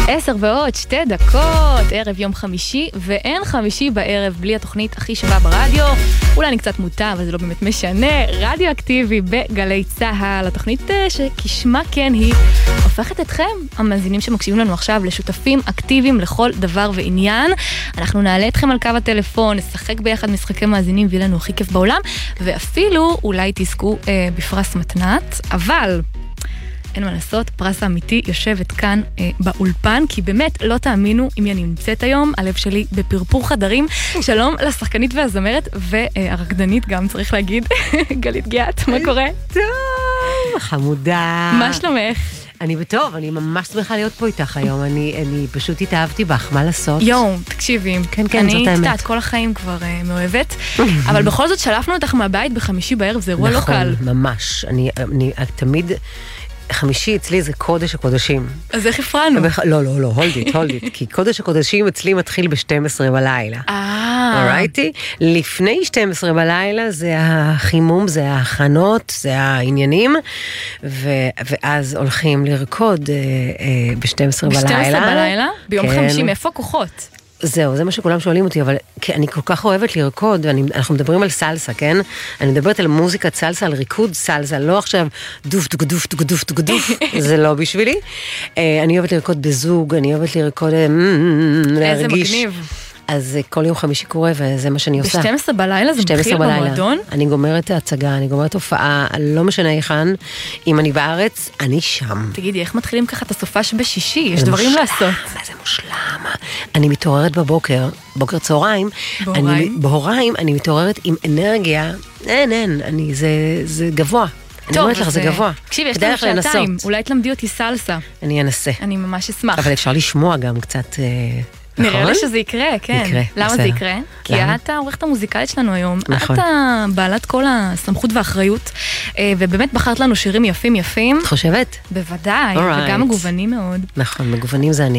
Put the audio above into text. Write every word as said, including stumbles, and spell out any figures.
עשר ועוד שתי דקות, ערב יום חמישי, ואין חמישי בערב בלי התוכנית הכי שווה ברדיו. אולי אני קצת מוטה, אבל זה לא באמת משנה. רדיו אקטיבי בגלי צהל, התוכנית שכשמה כן היא הופכת אתכם, המאזינים שמקשיבים לנו עכשיו, לשותפים אקטיביים לכל דבר ועניין. אנחנו נעלה אתכם על קו הטלפון, נשחק ביחד משחקי מאזינים, ויהיה לנו הכי כיף בעולם, ואפילו אולי תזכו אה, בפרס מתנת, אבל אין מה לעשות, פרס האמיתי יושבת כאן אה, באולפן, כי באמת לא תאמינו אם אני נמצאת היום, הלב שלי בפרפור חדרים. שלום לשחקנית והזמרת והרקדנית גם צריך להגיד, גלית גיאת, מה קורה? טוב, חמודה. מה שלומך? אני בטוב, אני ממש שמחה להיות פה איתך היום, אני, אני פשוט התאהבתי בך, מה לעשות? יום, תקשיבי, כן, כן, אני זאת האמת. קצת, כל החיים כבר uh, מאוהבת, אבל בכל זאת שלפנו אותך מהבית בחמישי בערב, זה אירוע לא קל. נכון, ממש, אני, אני תמיד, חמישי אצלי זה קודש הקודשים. אז איך הפרענו? לא, לא, לא, hold it, hold it, כי קודש הקודשים אצלי מתחיל ב-שתים עשרה בלילה. אה. אורייטי? לפני שתים עשרה בלילה זה החימום, זה ההכנות, זה העניינים, ו- ואז הולכים לרקוד אה, אה, ב-שתים עשרה בלילה. ב-שתים עשרה בלילה? ביום כן. חמישי, מאיפה הכוחות? זהו, זה מה שכולם שואלים אותי, אבל אני כל כך אוהבת לרקוד, ואנחנו מדברים על סלסה, כן? אני מדברת על מוזיקת סלסה, על ריקוד סלסה, לא עכשיו דוף דוף דוף דוף דוף דוף דוף, זה לא בשבילי. אני אוהבת לרקוד בזוג, אני אוהבת לרקוד, איזה מגניב. אז כל יום חמישי קורה, וזה מה שאני עושה. ב-שתים עשרה בלילה זה מתחיל במועדון? אני גומרת הצגה, אני גומרת הופעה, לא משנה היכן, אם אני בארץ, אני שם. תגידי, איך מתחילים ככה את הסופש בשישי? יש דברים לעשות. זה מושלם. אני מתעוררת בבוקר, בוקר צהריים, בהוריים? בהוריים, אני מתעוררת עם אנרגיה, אין, אין, אני, זה, זה גבוה. אני אומרת לך, זה גבוה. תקשיב, יש לנו שעתיים, אולי תלמדי אותי סלסה. אני אנסה. אני ממש אשמח. אבל אפשר לשמוע גם קצת... נראה לי שזה יקרה, כן. יקרה, למה בסדר. זה יקרה? כי את העורכת המוזיקלית שלנו היום. נכון. את בעלת כל הסמכות והאחריות, ובאמת בחרת לנו שירים יפים יפים. את חושבת? בוודאי, Alright. וגם מגוונים מאוד. נכון, מגוונים זה אני.